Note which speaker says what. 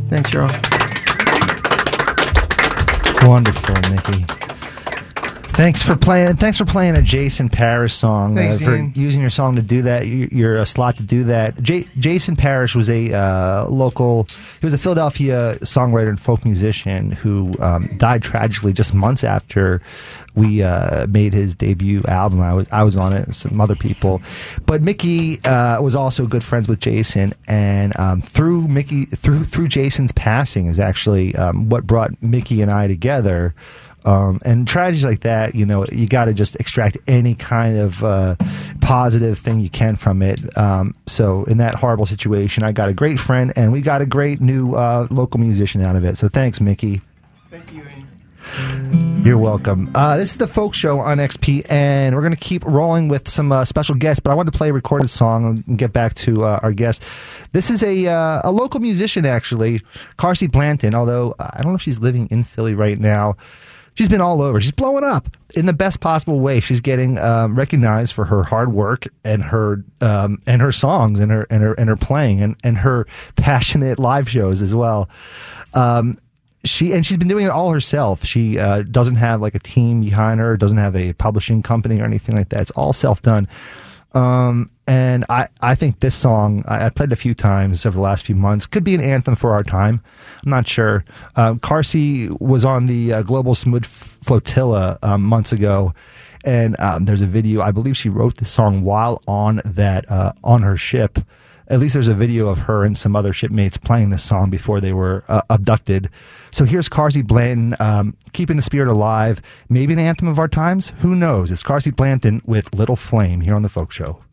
Speaker 1: Thanks, Charles.
Speaker 2: Wonderful, Mickey. Thanks for playing a Jason Parrish song.
Speaker 1: Thanks,
Speaker 2: for
Speaker 1: Ian.
Speaker 2: using your song to do that. Your slot to do that. Jason Parrish was a local. He was a Philadelphia songwriter and folk musician who died tragically just months after we made his debut album. I was on it, and some other people, but Mickey was also good friends with Jason, and through Jason's passing is actually what brought Mickey and I together. And tragedies like that, you got to just extract any kind of positive thing you can from it. So in that horrible situation, I got a great friend, and we got a great new local musician out of it. So thanks, Mickey.
Speaker 1: Thank you, Ian.
Speaker 2: You're welcome. This is the Folk Show on XP, and we're going to keep rolling with some special guests, but I wanted to play a recorded song and get back to our guest. This is a local musician, actually, Carsey Blanton, although I don't know if she's living in Philly right now. She's been all over. She's blowing up in the best possible way. She's getting recognized for her hard work and her songs and her playing and her passionate live shows as well. She's been doing it all herself. She doesn't have like a team behind her. Doesn't have a publishing company or anything like that. It's all self done. And I think this song, I played it a few times over the last few months, could be an anthem for our time. I'm not sure. Carsey was on the Global Smooth Flotilla months ago, and there's a video. I believe she wrote the song while on her ship. At least there's a video of her and some other shipmates playing this song before they were abducted. So here's Carsey Blanton, keeping the spirit alive. Maybe an anthem of our times? Who knows? It's Carsey Blanton with Little Flame here on The Folk Show.